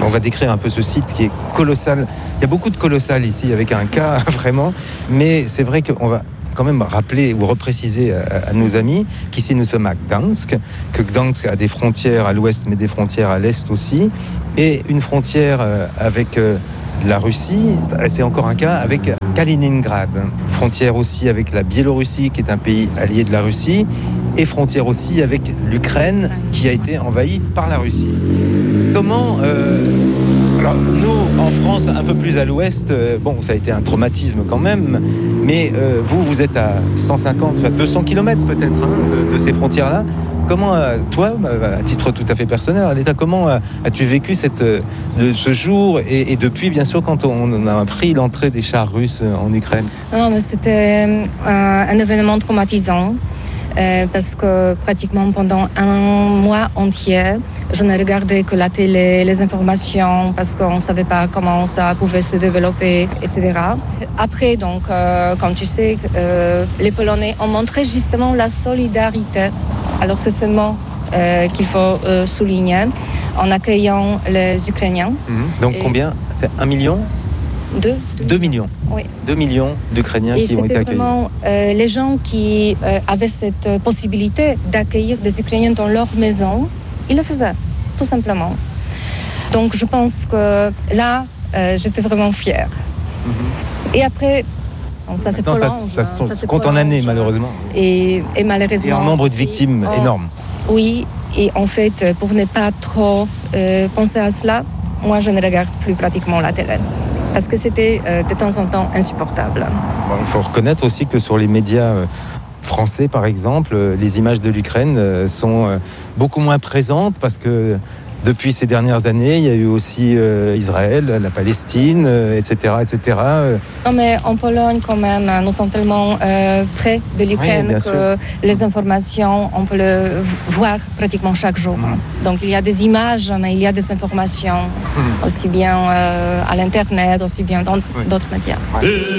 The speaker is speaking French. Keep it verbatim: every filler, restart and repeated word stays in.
va décrire un peu ce site qui est colossal. Il y a beaucoup de colossal ici, avec un K vraiment, mais c'est vrai qu'on va quand même rappeler ou repréciser à, à nos amis qu'ici nous sommes à Gdansk, que Gdansk a des frontières à l'ouest mais des frontières à l'est aussi, et une frontière avec la Russie, c'est encore un cas avec Kaliningrad, frontière aussi avec la Biélorussie qui est un pays allié de la Russie, et frontière aussi avec l'Ukraine qui a été envahie par la Russie. Comment... Euh, alors nous, en France, un peu plus à l'ouest, euh, bon, ça a été un traumatisme quand même, mais euh, vous, vous êtes à cent cinquante, enfin deux cents kilomètres peut-être hein, de, de ces frontières-là. Comment, euh, toi, à titre tout à fait personnel, Arletta, comment euh, as-tu vécu cette, euh, ce jour et, et depuis, bien sûr, quand on a appris l'entrée des chars russes en Ukraine? Non, mais c'était euh, un événement traumatisant. Euh, parce que pratiquement pendant un mois entier, je ne regardais que la télé, les informations, parce qu'on ne savait pas comment ça pouvait se développer, et cetera. Après, donc, euh, comme tu sais, euh, les Polonais ont montré justement la solidarité. Alors c'est ce mot euh, qu'il faut euh, souligner en accueillant les Ukrainiens. Mmh. Donc Et combien? C'est un million? Deux. Deux millions. Oui. Deux millions d'Ukrainiens Et qui ont été accueillis. Et c'était vraiment euh, les gens qui euh, avaient cette possibilité d'accueillir des Ukrainiens dans leur maison, ils le faisaient, tout simplement. Donc je pense que là, euh, j'étais vraiment fière. Mm-hmm. Et après, bon, ça se prolonge. Ça, ça, ça, ça se compte en années, malheureusement. Et, et malheureusement... Et en nombre de victimes oh, énorme. Oui, et en fait, pour ne pas trop euh, penser à cela, moi, je ne regarde plus pratiquement la télé. Parce que c'était euh, de temps en temps insupportable. Bon, il faut reconnaître aussi que sur les médias euh, français, par exemple, euh, les images de l'Ukraine euh, sont euh, beaucoup moins présentes parce que depuis ces dernières années, il y a eu aussi euh, Israël, la Palestine, euh, et cetera, et cetera. Non, mais en Pologne, quand même, nous sommes tellement euh, près de l'Ukraine oui, que sûr. Les informations, on peut le voir pratiquement chaque jour. Mmh. Donc, il y a des images, mais il y a des informations, mmh. aussi bien euh, à l'Internet, aussi bien dans oui. d'autres médias. Ouais.